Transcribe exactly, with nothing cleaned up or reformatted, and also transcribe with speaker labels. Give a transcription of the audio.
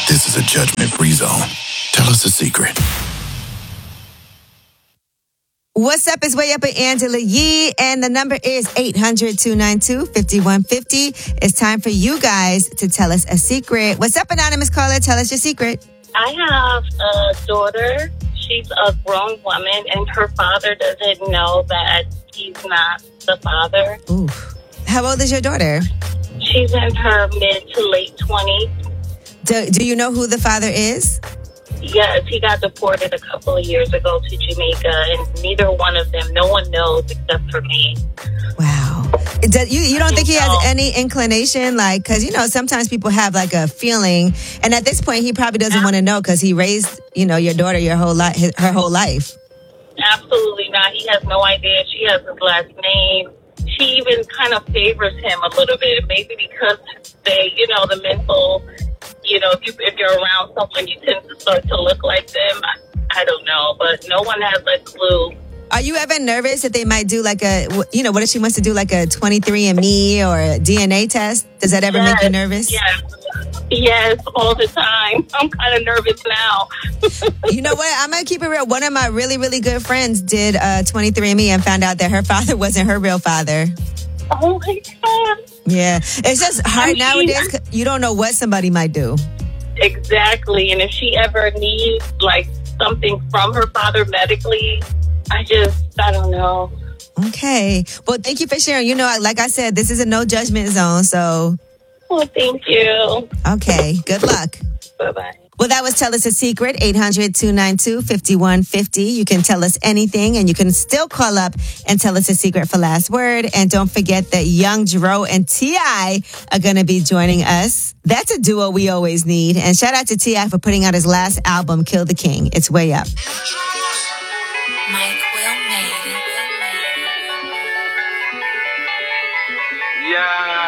Speaker 1: This is a judgment-free zone. Tell us a secret.
Speaker 2: What's up? It's Way Up with Angela Yee, and the number is eight hundred, two nine two, five one five zero. It's time for you guys to tell us a secret. What's up, anonymous caller? Tell us your secret.
Speaker 3: I have a daughter. She's a grown woman, and her father doesn't know that he's not the father.
Speaker 2: Ooh. How old is your daughter?
Speaker 3: She's in her mid to late twenties.
Speaker 2: Do, do you know who the father is?
Speaker 3: Yes, he got deported a couple of years ago to Jamaica, and neither one of them, no one knows except for me.
Speaker 2: Wow. Does, you, you don't think he
Speaker 3: No.
Speaker 2: has any inclination? Like, because, you know, sometimes people have like a feeling, and at this point, he probably doesn't want to know because he raised, you know, your daughter your whole life, her whole life.
Speaker 3: Absolutely not. He has no idea. She has his last name. She even kind of favors him a little bit, maybe because they, you know, the mental, you know, if, you, if you're around someone, you tend to start to look like them. I, I don't know, but no one has a clue.
Speaker 2: Are you ever nervous that they might do like a, you know, what if she wants to do like a twenty-three and me or a D N A test? Does that ever
Speaker 3: Yes,
Speaker 2: make you nervous?
Speaker 3: Yes. Yes, all the time. I'm kind of nervous now.
Speaker 2: You know what? I'm going to keep it real. One of my really, really good friends did uh, twenty-three and me and found out that her father wasn't her real father.
Speaker 3: Oh, my God.
Speaker 2: Yeah. It's just hard
Speaker 3: I mean,
Speaker 2: nowadays. 'Cause you don't know what somebody might do.
Speaker 3: Exactly. And if she ever needs, like, something from her father medically, I just, I don't know.
Speaker 2: Okay. Well, thank you for sharing. You know, like I said, this is a no judgment zone. So,
Speaker 3: Well, thank you.
Speaker 2: okay. Good luck.
Speaker 3: Bye-bye.
Speaker 2: Well, that was Tell Us a Secret, eight hundred, two nine two, five one five zero. You can tell us anything, and you can still call up and tell us a secret for last word. And don't forget that Young Dro and T I are going to be joining us. That's a duo we always need. And shout out to T I for putting out his last album, Kill the King. It's way up.
Speaker 4: Mike Will made it.
Speaker 5: Yeah.